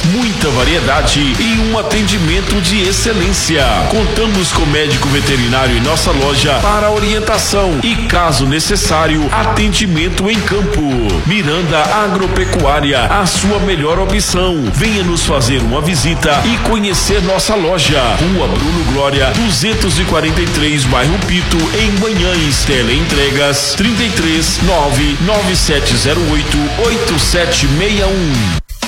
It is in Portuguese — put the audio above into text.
muita variedade e um atendimento de excelência. Contamos com médico veterinário em nossa loja para orientação e, caso necessário, atendimento em campo. Miranda Agropecuária, a sua melhor opção. Venha nos fazer uma visita e conhecer nossa loja. Rua Bruno Glória, 243, bairro Pito, em Manhães. Teleentregas 33 99708 8761.